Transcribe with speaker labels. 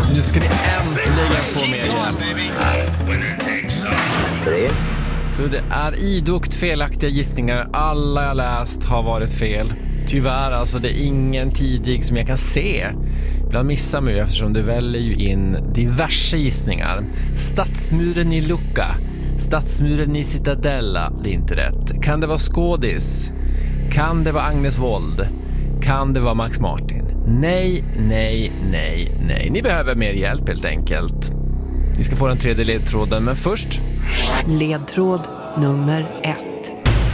Speaker 1: Nu ska ni äntligen få mer hjälp. För det är idogt felaktiga gissningar. Alla jag läst har varit fel. Tyvärr, alltså det är ingen tidig som jag kan se. Ibland missar man ju eftersom du väljer ju in diverse gissningar. Stadsmuren i Lucca, stadsmuren i Cittadella, det är inte rätt. Kan det vara skådis? Kan det vara Agnes Wold? Kan det vara Max Martin? Nej. Ni behöver mer hjälp helt enkelt. Ni ska få den tredje ledtråden, men först...
Speaker 2: Ledtråd nummer 1.